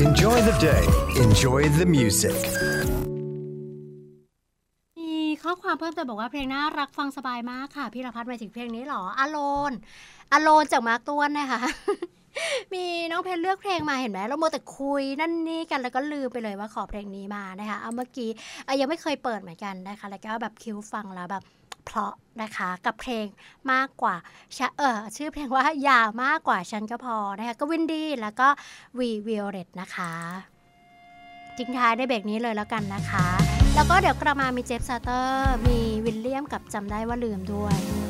Enjoy the day. Enjoy the music. มีข้อความเพิ่มเติมบอกว่าเพลงน่ารักฟังสบายมากค่ะพี่รพัฒน์หมายถึงเพลงนี้หรอAloneจากมาร์คต้วนนะคะ มีน้องเพชรเลือกเพลงมาเห็นไหมเราโมแต่คุยนั่นนี่กันแล้วก็ลืมไปเลยว่าขอเพลงนี้มานะคะเอาเมื่อกี้ยังไม่เคยเปิดเหมือนกันนะคะแล้วก็แบบคิวฟังแล้วแบบเพราะนะคะกับเพลงมากกว่าชื่อเพลงว่าอย่ามากกว่าฉันก็พอนะคะก็วินดี้แล้วก็วีวิโอเลตนะคะทิ้งท้ายในเบรกนี้เลยแล้วกันนะคะแล้วก็เดี๋ยวกลับมามีเจฟซาเตอร์มีวิลเลียมกับจำได้ว่าลืมด้วย